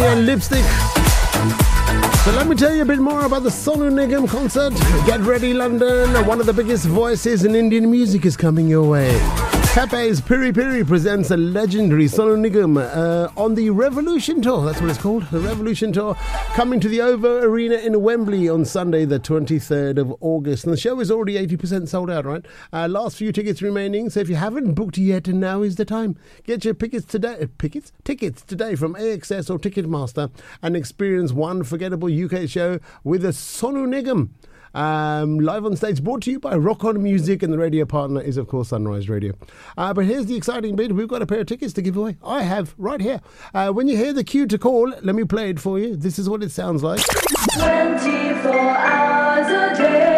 and Lipstick. So let me tell you a bit more about the Sonu Nigam concert. Get ready, London. One of the biggest voices in Indian music is coming your way. Pepe's Piri Piri presents a legendary Sonu Nigam on the Revolution Tour. That's what it's called, the Revolution Tour, coming to the OVO Arena in Wembley on Sunday, the 23rd of August. And the show is already 80% sold out, right? Last few tickets remaining, so if you haven't booked yet, now is the time. Get your tickets today. Tickets today from AXS or Ticketmaster and experience one forgettable UK show with a Sonu Nigam. Live on stage, brought to you by Rock On Music, and the radio partner is, of course, Sunrise Radio. But here's the exciting bit. We've got a pair of tickets to give away. I have right here. When you hear the cue to call, let me play it for you. This is what it sounds like. 24 hours a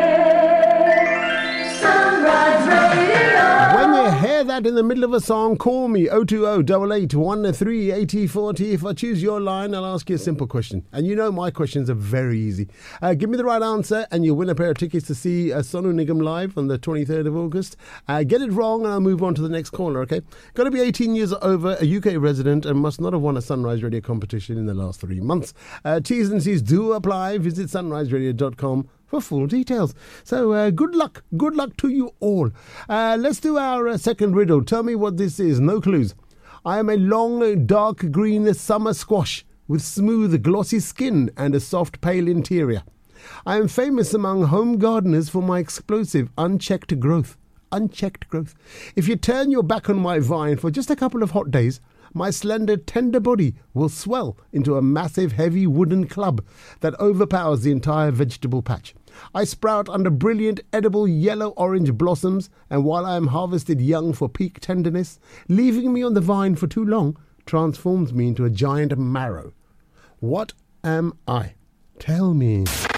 day, Sunrise Radio. When you hear that in the middle of a song, call me 020-881-38040. If I choose your line, I'll ask you a simple question. And you know my questions are very easy. Give me the right answer and you'll win a pair of tickets to see Sonu Nigam live on the 23rd of August. Get it wrong and I'll move on to the next caller, okay? Got to be 18 years over, a UK resident, and must not have won a Sunrise Radio competition in the last 3 months. T's and C's do apply. Visit sunriseradio.com for full details. So good luck to you all. Let's do our second riddle. Tell me what this is. No clues. I am a long dark green summer squash with smooth glossy skin and a soft pale interior. I am famous among home gardeners for my explosive unchecked growth. If you turn your back on my vine for just a couple of hot days, my slender, tender body will swell into a massive, heavy wooden club that overpowers the entire vegetable patch. I sprout under brilliant, edible yellow-orange blossoms, and while I am harvested young for peak tenderness, leaving me on the vine for too long transforms me into a giant marrow. What am I? Tell me.